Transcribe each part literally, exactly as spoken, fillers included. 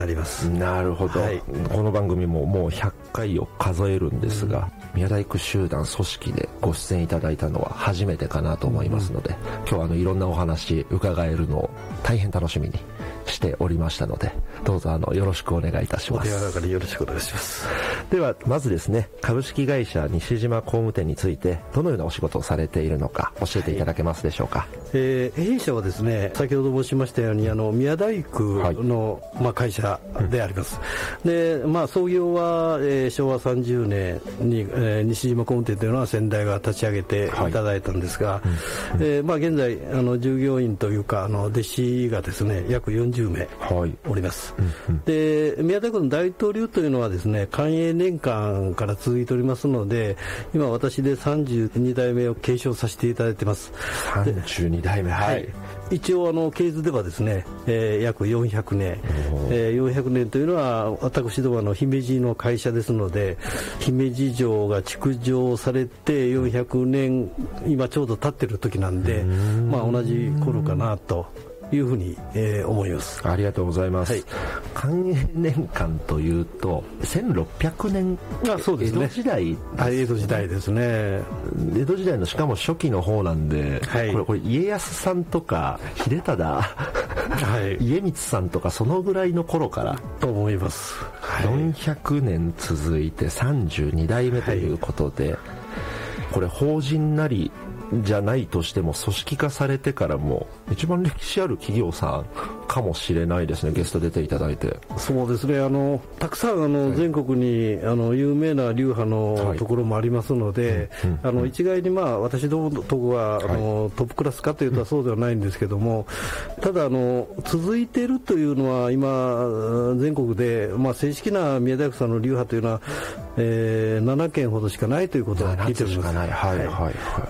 あります。 なるほど、はい、この番組ももうひゃっかいを数えるんですが、うん、宮大工集団組織でご出演いただいたのは初めてかなと思いますので、うん、今日はあのいろんなお話伺えるのを大変楽しみにしておりましたので、どうぞあのよろしくお願いいたします。 お手柔らかによろしくお願いします。 ではまずですね、株式会社西島工務店についてどのようなお仕事をされているのか教えていただけますでしょうか。はい、 えー、弊社はですね、先ほど申しましたようにあの宮大工の、はい、まあ、会社であります。うん、で、まあ、創業は、えー、しょうわさんじゅうねんに、えー、西島工務店というのは先代が立ち上げていただいたんですが、はい、うん、えーまあ、現在あの従業員というかあの弟子がですね約よんじゅうめいおります。はい、うんうん、で宮大工の大統領というのはですね寛永年間から続いておりますので、今私でさんじゅうにだいめを継承させていただいています。 さんじゅうにだいめ、はい、はい、 一応あの系図ではですね、えー、約よんひゃくねん、えー、よんひゃくねんというのは私どもの姫路の会社ですので、姫路城が築城されてよんひゃくねん今ちょうど経ってる時なんで、まあ、同じ頃かなというふうに、えー、思います。 ありがとうございます。はい、寛永年間というとせんろっぴゃくねん、 あ、そうですね、 江戸時代です、ね、 江戸時代ですね。 江戸時代のしかも初期の方なんで、はい、これ、これ家康さんとか秀忠、はい、家光さんとかそのぐらいの頃からと思います。はい、 よんひゃくねん続いてさんじゅうにだいめということで、はい、これ法人なりじゃないとしても組織化されてからも一番歴史ある企業さんかもしれないですね。ゲスト出ていただいて。 そうですね、あのたくさんあの、はい、全国にあの有名な流派のところもありますので、はい、あの一概に、まあ、私どものとこは、はい、あのトップクラスかというとそうではないんですけども、ただあの続いているというのは今全国で、まあ、正式な宮大工さんの流派というのは、えー、ななけんほどしかないということを聞いております。はいはいはい、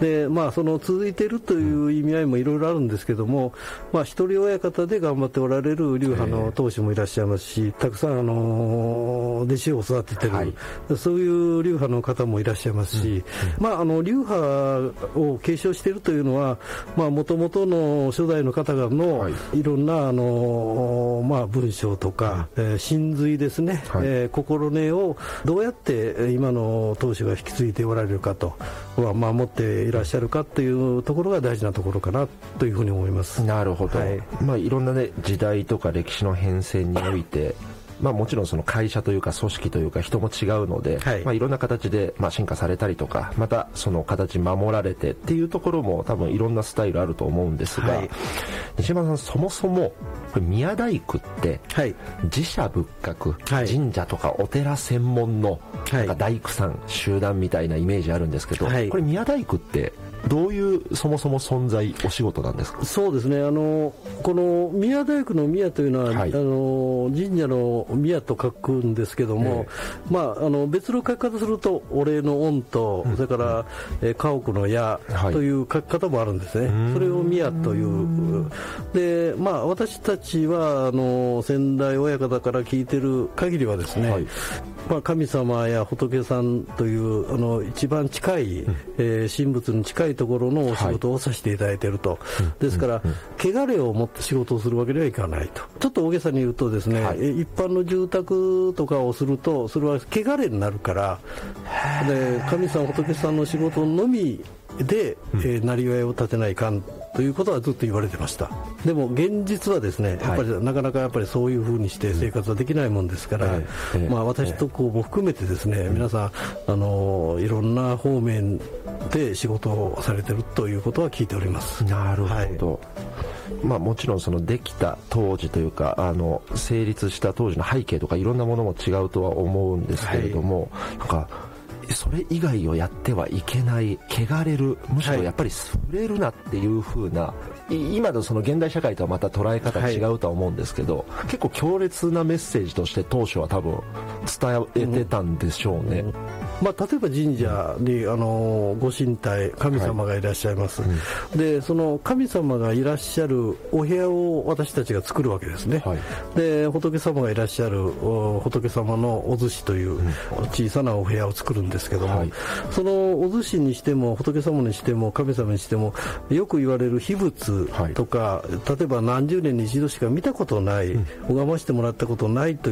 で、まあ、その続いているという意味合いもいろいろあるんですけども、まあ、一人親方で頑張っておられる流派の当主もいらっしゃいますし、たくさんあの弟子を育てている、はい、そういう流派の方もいらっしゃいますし、うんうん、まあ、あの流派を継承しているというのはもともとの初代の方々の、はい、いろんなあの、まあ、文章とか、うん、えー、真髄ですね、はい、えー、心根をどうやって今の当主が引き継いでおられるかと、守っていらっしゃるかというところが大事なところかなというふうに思います。 なるほど、はい、まあ、いろんな、ね、時代とか歴史の変遷においてまあ、もちろんその会社というか組織というか人も違うので、はい、まあ、いろんな形でまあ進化されたりとか、またその形守られてっていうところも多分いろんなスタイルあると思うんですが、はい、西山さん、そもそもこれ宮大工って寺社仏閣、はい、神社とかお寺専門のなんか大工さん集団みたいなイメージあるんですけど、はい、これ宮大工ってどういうそもそも存在お仕事なんですか？ そうですね、あのこの宮大工の宮というのは、はい、あの神社の宮と書くんですけども、えーまあ、あの別の書き方するとお礼の恩と、うん、それから、えー、家屋の家という書き方もあるんですね、はい、それを宮というで、まあ、私たちはあの先代親方から聞いてる限りはですね、はい、まあ、神様や仏さんというあの一番近い、うん、えー、神仏に近いところのお仕事をさせていただいていると、はい、ですから、うんうん、汚れを持って仕事をするわけにはいかないと。ちょっと大げさに言うとですね、はい、一般の住宅とかをするとそれは汚れになるから、で神様仏さんの仕事のみで、うん、えー、なりわいを立てないかんということはずっと言われてました。でも現実はですね、やっぱり、はい、なかなかやっぱりそういうふうにして生活はできないもんですから、うん、まあ、私とこうも含めてですね、うん、皆さんあのいろんな方面で仕事をされてるということは聞いております。 なるほど、はい、まあ、もちろんそのできた当時というかあの成立した当時の背景とかいろんなものも違うとは思うんですけれども、はい、なんかそれ以外をやってはいけない、汚れる、むしろやっぱり触れるなっていう風な、はい、今のその現代社会とはまた捉え方違うとは思うんですけど、はい、結構強烈なメッセージとして当初は多分伝えてたんでしょうね。うんうん、 まあ、例えば神社に、あのご神体神様がいらっしゃいます、はい、でその神様がいらっしゃるお部屋を私たちが作るわけですね、はい、で仏様がいらっしゃる仏様のお寿司という小さなお部屋を作るんですけども、はい、そのお寿司にしても仏様にしても神様にしてもよく言われる秘仏とか、はい、例えば何十年に一度しか見たことない、うん、拝ましてもらったことないと